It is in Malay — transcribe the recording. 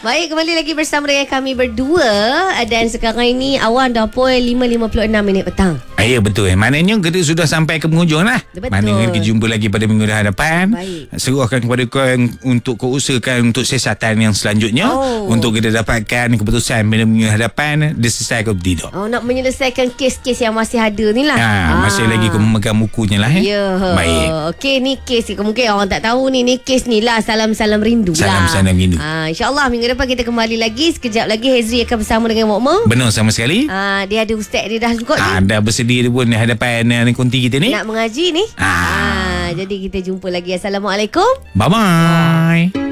Baik, kembali lagi bersama dengan kami berdua. Dan sekarang ini awan dah pukul 5.56 petang. Ya, betul. Maknanya kita sudah sampai ke penghujung lah. Betul. Maknanya kita jumpa lagi pada minggu hadapan. Baik. Seruahkan kepada kau untuk kau usahakan untuk siasatan yang selanjutnya. Untuk kita dapatkan keputusan pada minggu hadapan diselesaikan atau tidak. Nak menyelesaikan kes-kes yang masih ada ni lah. Masih lagi kau memegang bukunya lah. Ya. Baik. Okey, ni kes ni. Mungkin orang tak tahu ni kes ni lah. Salam-salam rindu lah. Salam-salam rindu. InsyaAllah minggu depan kita kembali lagi. Sekejap lagi Hezri akan bersama dengan Mokmo. Benar sama sekali. Dia ada ustaz dia dah juga ni. Dah bersedia dia pun di hadapan konti kita ni. Nak mengaji ni. Jadi kita jumpa lagi. Assalamualaikum. Bye-bye.